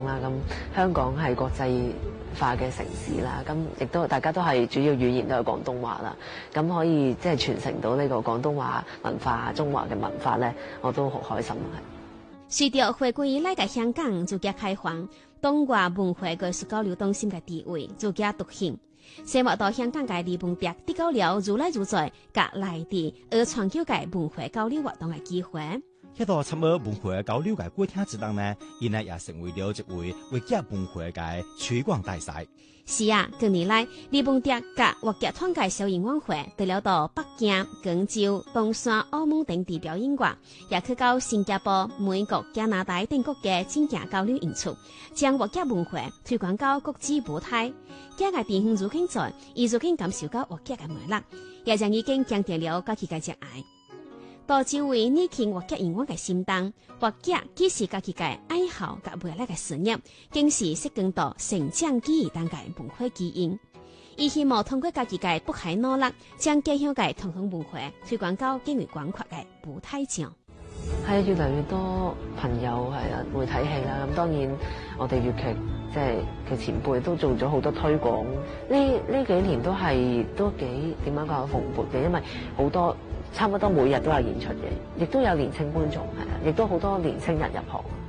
啦，咁香港係國際化嘅城市啦，咁亦都大家都係主要語言都係廣東話啦，咁可以即係傳承到呢個廣東話文化、中華嘅文化咧，我都好開心係。 隨着回歸以來嘅香港逐漸開放，東華文化藝術交流中心嘅地位逐漸凸顯，生活到香港嘅離文壁得到了愈來愈多甲內地而長久嘅文化交流活動嘅機會。 喺度參與文化交流嘅過程之中呢，現在也成為了一位活躍文化嘅推廣大使。 是啊，近年來，離文壁甲活躍團嘅小型晚會，除了到北京、廣州、東山、澳門等地表演外，也去到新加坡、美國、加拿大等國嘅進行交流演出，將活躍文化推廣到國際舞台。今個地方如今在，伊如今感受到活躍嘅魅力，也將已經強調了家己嘅熱愛。到周圍年輕活躍演員嘅心動，活躍既是家己嘅愛好甲未來嘅事業，更是設計到成長記憶當嘅文化基因。伊希望通過家己嘅不懈努力，將家鄉嘅傳統文化推廣到更為廣闊嘅舞台上。 係越嚟越多朋友係啊會睇戲啦，咁當然我哋粵劇即係嘅前輩都做咗好多推廣。呢幾年都幾點樣講蓬勃嘅，因為好多差唔多每日都有演出嘅，亦都有年青觀眾係啊，亦都好多年青人入行。